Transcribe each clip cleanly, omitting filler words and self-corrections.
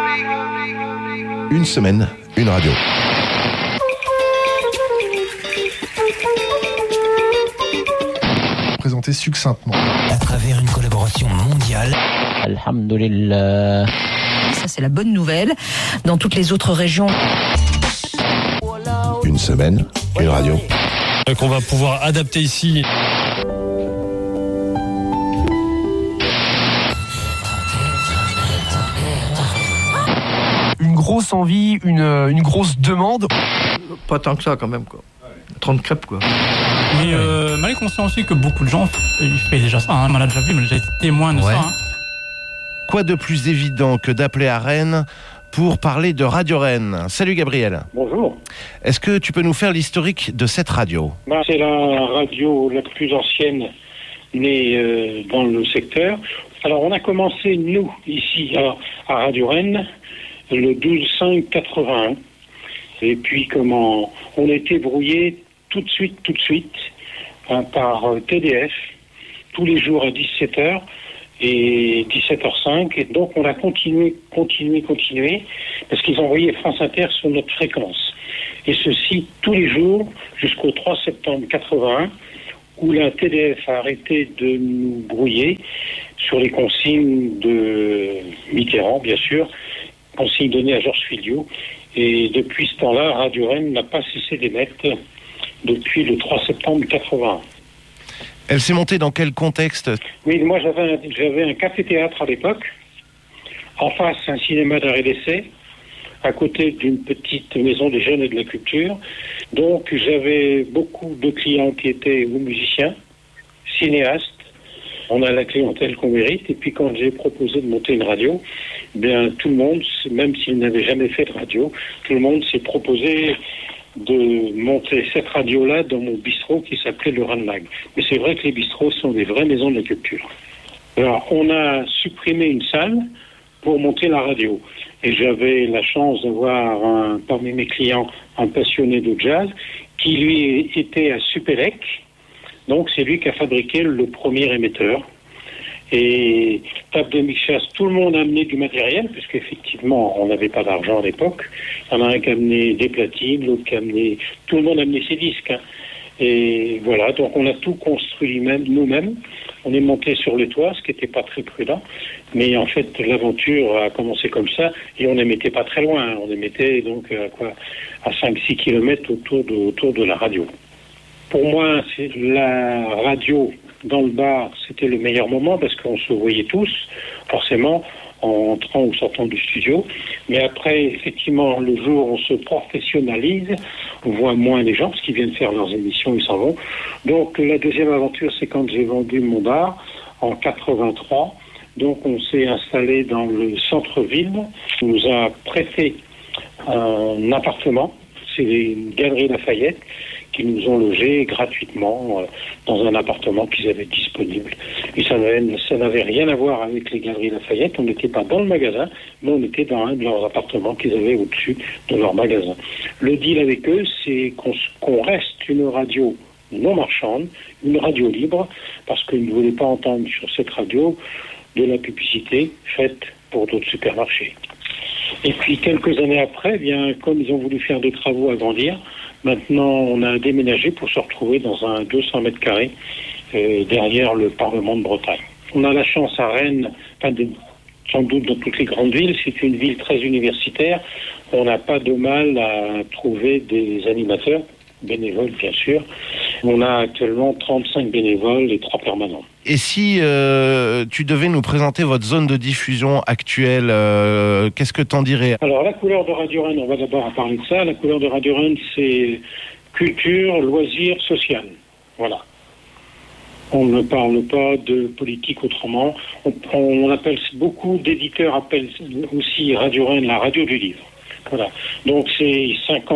Une semaine, une radio. Présenté succinctement. À travers une collaboration mondiale. Alhamdulillah. Ça, c'est la bonne nouvelle. Dans toutes les autres régions. Une semaine, une radio. Qu'on va pouvoir adapter ici. Une grosse envie, une grosse demande. Pas tant que ça quand même quoi. 30 crêpes quoi. Mais mal est conscient aussi que beaucoup de gens ils font déjà ça. On l'a déjà vu, on a déjà été témoin de ça. Quoi de plus évident que d'appeler à Rennes pour parler de Radio Rennes. Salut Gabriel. Bonjour. Est-ce que tu peux nous faire l'historique de cette radio ? C'est la radio la plus ancienne née dans le secteur. Alors on a commencé nous ici à Radio Rennes le 12/5/81. Et puis comment on a été brouillé tout de suite par TDF tous les jours à 17h et 17h05 et donc on a continué parce qu'ils envoyaient France Inter sur notre fréquence et ceci tous les jours jusqu'au 3 septembre 81 où la TDF a arrêté de nous brouiller sur les consignes de Mitterrand bien sûr, consignes données à Georges Filiot et depuis ce temps-là Radio Rennes n'a pas cessé d'émettre depuis le 3 septembre 81. Elle s'est montée dans quel contexte ? Oui, moi j'avais un café-théâtre à l'époque, en face un cinéma d'art et d'essai, à côté d'une petite maison des jeunes et de la culture. Donc j'avais beaucoup de clients qui étaient ou musiciens, cinéastes. On a la clientèle qu'on mérite. Et puis quand j'ai proposé de monter une radio, bien tout le monde, même s'il n'avait jamais fait de radio, tout le monde s'est proposé de monter cette radio-là dans mon bistrot qui s'appelait le Ranlag. Mais c'est vrai que les bistrots sont des vraies maisons de la culture. Alors, on a supprimé une salle pour monter la radio. Et j'avais la chance d'avoir parmi mes clients un passionné de jazz qui, lui, était à Supélec. Donc, c'est lui qui a fabriqué le premier émetteur. Et table de mixage, tout le monde a amené du matériel, puisqu'effectivement, on n'avait pas d'argent à l'époque. Il y en a un qui a amené des platines, l'autre qui a amené... Tout le monde a amené ses disques. Et voilà, donc on a tout construit nous-mêmes. On est monté sur le toit, ce qui n'était pas très prudent. Mais en fait, l'aventure a commencé comme ça, et on n'émettait pas très loin. On émettait donc à 5-6 km autour de la radio. Pour moi, c'est la radio... Dans le bar, c'était le meilleur moment parce qu'on se voyait tous, forcément, en entrant ou sortant du studio. Mais après, effectivement, le jour où on se professionnalise, on voit moins les gens parce qu'ils viennent faire leurs émissions, ils s'en vont. Donc, la deuxième aventure, c'est quand j'ai vendu mon bar en 83. Donc, on s'est installé dans le centre-ville. On nous a prêté un appartement. C'est les Galeries Lafayette qui nous ont logés gratuitement dans un appartement qu'ils avaient disponible. Et ça n'avait rien à voir avec les Galeries Lafayette. On n'était pas dans le magasin, mais on était dans un de leurs appartements qu'ils avaient au-dessus de leur magasin. Le deal avec eux, c'est qu'on reste une radio non marchande, une radio libre, parce qu'ils ne voulaient pas entendre sur cette radio de la publicité faite pour d'autres supermarchés. Et puis quelques années après, bien comme ils ont voulu faire des travaux, agrandir, maintenant on a déménagé pour se retrouver dans un 200 mètres carrés derrière le Parlement de Bretagne. On a la chance à Rennes, sans doute dans toutes les grandes villes, c'est une ville très universitaire, on n'a pas de mal à trouver des animateurs, bénévoles bien sûr. On a actuellement 35 bénévoles et 3 permanents. Et si tu devais nous présenter votre zone de diffusion actuelle, qu'est-ce que t'en dirais ? Alors la couleur de Radio Rennes, on va d'abord parler de ça. La couleur de Radio Rennes, c'est culture, loisirs, social. Voilà. On ne parle pas de politique autrement. On appelle, beaucoup d'éditeurs appellent aussi Radio Rennes la radio du livre. Voilà. Donc c'est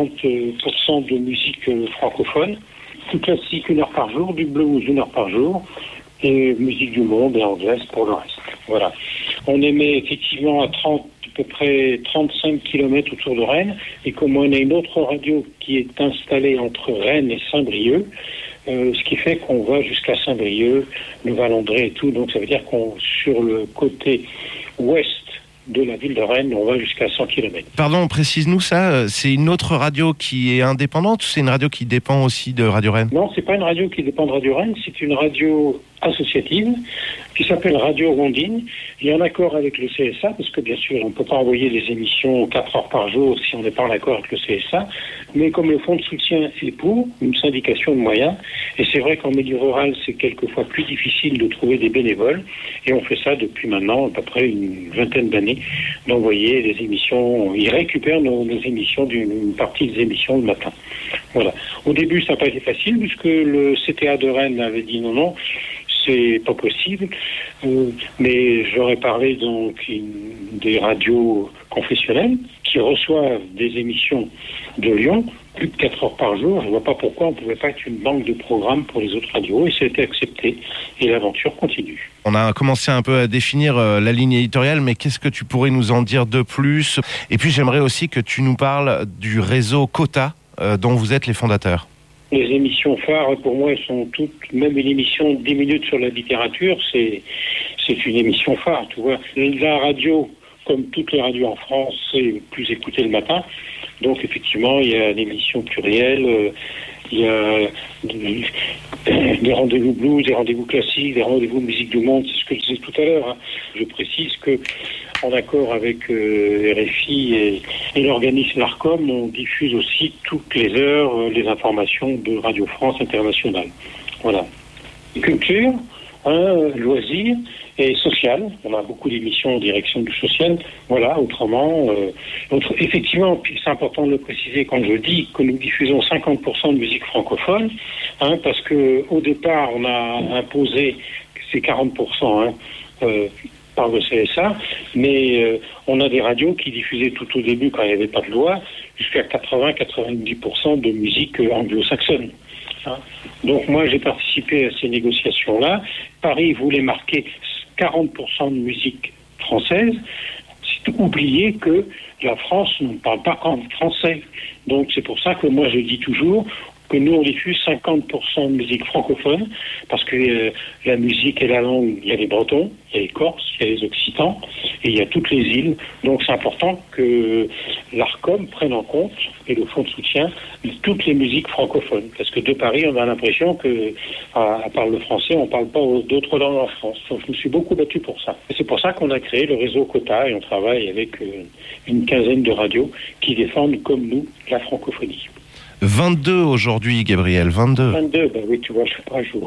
50% de musique francophone, du classique 1 heure par jour, du blues 1 heure par jour, et musique du monde et anglaise pour le reste. Voilà. On émet effectivement à peu près 35 km autour de Rennes, et comme on a une autre radio qui est installée entre Rennes et Saint-Brieuc, ce qui fait qu'on va jusqu'à Saint-Brieuc, le Valandré et tout, donc ça veut dire qu'on sur le côté ouest de la ville de Rennes, on va jusqu'à 100 km. Pardon, précise-nous ça, c'est une autre radio qui est indépendante ou c'est une radio qui dépend aussi de Radio Rennes? Non, c'est pas une radio qui dépend de Radio Rennes, c'est une radio associative qui s'appelle Radio Rondine, et en accord avec le CSA, parce que bien sûr on ne peut pas envoyer des émissions 4 heures par jour si on n'est pas en accord avec le CSA, mais comme le fonds de soutien est pour, une syndication de moyens, et c'est vrai qu'en milieu rural c'est quelquefois plus difficile de trouver des bénévoles, et on fait ça depuis maintenant à peu près une vingtaine d'années, d'envoyer des émissions, ils récupèrent nos émissions, une partie des émissions le matin. Voilà. Au début ça n'a pas été facile, puisque le CTA de Rennes avait dit non, c'est pas possible, mais j'aurais parlé donc des radios confessionnelles qui reçoivent des émissions de Lyon, plus de 4 heures par jour. Je ne vois pas pourquoi on ne pouvait pas être une banque de programmes pour les autres radios, et ça a été accepté, et l'aventure continue. On a commencé un peu à définir la ligne éditoriale, mais qu'est-ce que tu pourrais nous en dire de plus? Et puis j'aimerais aussi que tu nous parles du réseau Quota, dont vous êtes les fondateurs. Les émissions phares, pour moi, elles sont toutes, même une émission de 10 minutes sur la littérature, c'est une émission phare, tu vois. La radio, comme toutes les radios en France, c'est plus écoutée le matin. Donc, effectivement, il y a l'émission plurielle, il y a des rendez-vous blues, des rendez-vous classiques, des rendez-vous musique du monde, c'est ce que je disais tout à l'heure. Hein. Je précise que, en accord avec RFI et l'organisme l'ARCOM, on diffuse aussi toutes les heures les informations de Radio France Internationale. Voilà. Culture, loisirs et social. On a beaucoup d'émissions en direction du social. Voilà, autrement, effectivement, puis c'est important de le préciser quand je dis que nous diffusons 50% de musique francophone, parce que au départ, on a imposé ces 40%, par le CSA, mais on a des radios qui diffusaient tout au début, quand il n'y avait pas de loi, jusqu'à 80-90% de musique anglo-saxonne. Donc moi j'ai participé à ces négociations-là. Paris voulait marquer 40% de musique française. C'est oublier que la France ne parle pas en français. Donc c'est pour ça que moi je dis toujours que nous on diffuse 50% de musique francophone, parce que la musique et la langue, il y a les Bretons, il y a les Corses, il y a les Occitans, et il y a toutes les îles. Donc c'est important que l'ARCOM prenne en compte, et le fonds de soutien, toutes les musiques francophones. Parce que de Paris, on a l'impression que, à part le français, on ne parle pas d'autres langues en France. Donc je me suis beaucoup battu pour ça. Et c'est pour ça qu'on a créé le réseau Quota, et on travaille avec une quinzaine de radios qui défendent, comme nous, la francophonie. 22 aujourd'hui, Gabriel, 22. 22, ben oui, tu vois, je suis pas à jour.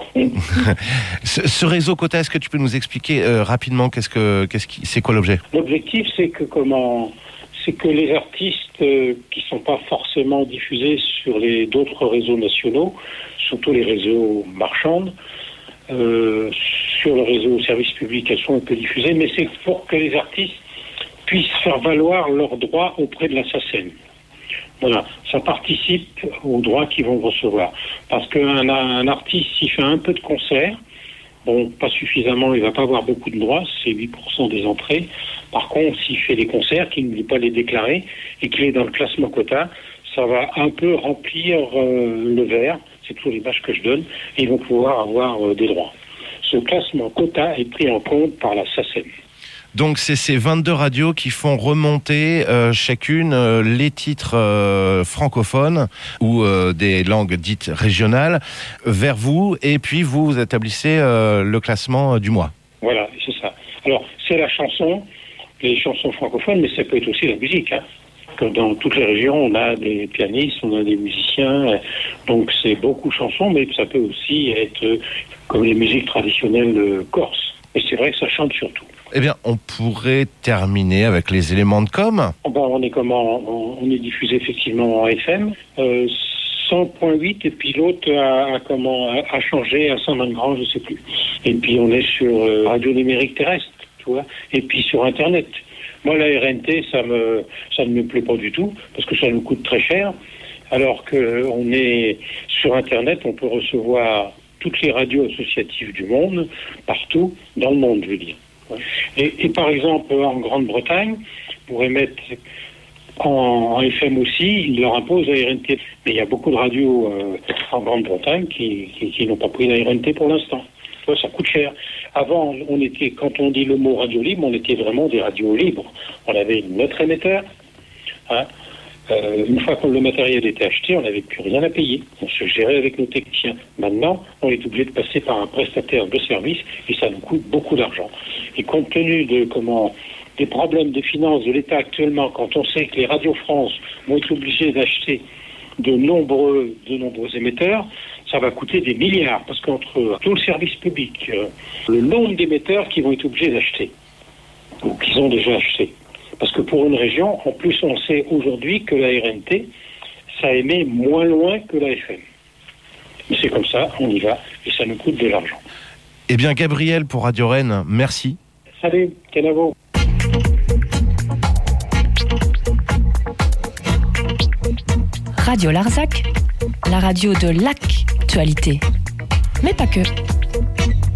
Ce réseau Quota, est-ce que tu peux nous expliquer rapidement c'est quoi l'objet? L'objectif, c'est que les artistes qui sont pas forcément diffusés sur d'autres réseaux nationaux, surtout les réseaux marchands, sur le réseau service public, elles sont un peu diffusées, mais c'est pour que les artistes puissent faire valoir leurs droits auprès de la SACEM. Voilà, ça participe aux droits qu'ils vont recevoir. Parce qu'un artiste, s'il fait un peu de concerts, bon, pas suffisamment, il va pas avoir beaucoup de droits, c'est 8% des entrées. Par contre, s'il fait des concerts, qu'il n'oublie pas les déclarer, et qu'il est dans le classement Quota, ça va un peu remplir le verre, c'est toujours l'image que je donne, et ils vont pouvoir avoir des droits. Ce classement Quota est pris en compte par la SACEM. Donc c'est ces 22 radios qui font remonter chacune les titres francophones ou des langues dites régionales vers vous, et puis vous établissez le classement du mois. Voilà, c'est ça. Alors c'est la chanson, les chansons francophones, mais ça peut être aussi la musique. Comme dans toutes les régions, on a des pianistes, on a des musiciens, donc c'est beaucoup de chansons, mais ça peut aussi être comme les musiques traditionnelles corses. Et c'est vrai que ça chante surtout. Eh bien, on pourrait terminer avec les éléments de com. On est diffusé effectivement en FM, 100.8, et puis l'autre a changé à Saint-Maine-Grand, je sais plus. Et puis on est sur radio numérique terrestre, tu vois, et puis sur Internet. Moi, la RNT, ça ne me plaît pas du tout, parce que ça nous coûte très cher, alors qu'on est sur Internet, on peut recevoir toutes les radios associatives du monde, partout, dans le monde, je veux dire. Et par exemple, en Grande-Bretagne, pour émettre en FM aussi, ils leur imposent la RNT. Mais il y a beaucoup de radios en Grande-Bretagne qui n'ont pas pris la RNT pour l'instant. Tu vois, ça coûte cher. Avant, quand on dit le mot radio libre, on était vraiment des radios libres. On avait notre émetteur. Hein. Une fois que le matériel était acheté, on n'avait plus rien à payer. On se gérait avec nos techniciens. Maintenant, on est obligé de passer par un prestataire de service et ça nous coûte beaucoup d'argent. Et compte tenu des problèmes de finances de l'État actuellement, quand on sait que les radios France vont être obligées d'acheter de nombreux émetteurs, ça va coûter des milliards. Parce qu'entre tout le service public, le nombre d'émetteurs qui vont être obligés d'acheter, ou qu'ils ont déjà acheté. Parce que pour une région, en plus, on sait aujourd'hui que la RNT, ça émet moins loin que la FM. Mais c'est comme ça, on y va, et ça nous coûte de l'argent. Eh bien, Gabriel, pour Radio Rennes, merci. Salut, Kenavo. Radio Larzac, la radio de l'actualité. Mais pas que.